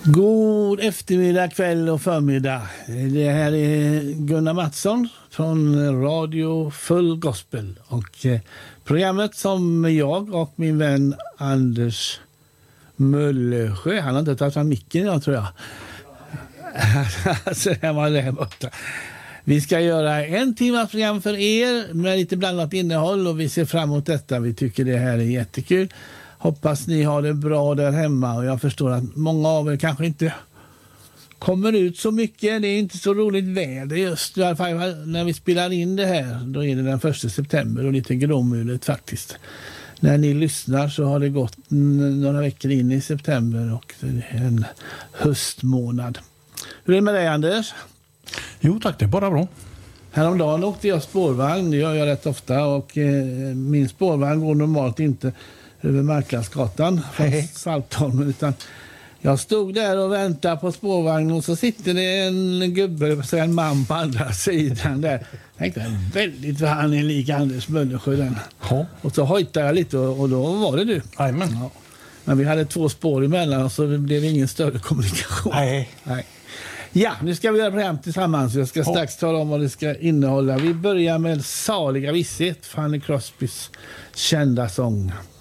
God eftermiddag, kväll och förmiddag. Det här är Gunnar Mattsson från Radio Full Gospel. Och programmet som jag och min vän Anders Möllesjö, han har inte tagit fram micken idag tror jag. Så här var det borta. Vi ska göra en timmas program för er med lite blandat innehåll och vi ser fram emot detta. Vi tycker det här är jättekul. Hoppas ni har det bra där hemma och jag förstår att många av er kanske inte kommer ut så mycket. Det är inte så roligt väder just i alla fall när vi spelar in det här. Då är det den 1 september och lite gråmulet faktiskt. När ni lyssnar så har det gått några veckor in i september och det är en höstmånad. Hur är det med dig Anders? Jo tack, det är bara bra. Häromdagen åkte jag spårvagn, det gör jag rätt ofta och min spårvagn går normalt inte över Marklandsgatan från Saltholmen utan jag stod där och väntade på spårvagnen och så sitter det en gubbe, en man på andra sidan där. Jag tänkte väldigt vad han är lik Anders Möllesjö den. Ja. Och så hojtade jag lite och då var det du. Amen. Ja. Men vi hade 2 spår emellan och så blev det ingen större kommunikation. Nej. Ja, nu ska vi göra program tillsammans. Jag ska strax tala om vad det ska innehålla. Vi börjar med Saliga visshet, Fanny Crosbys kända sång.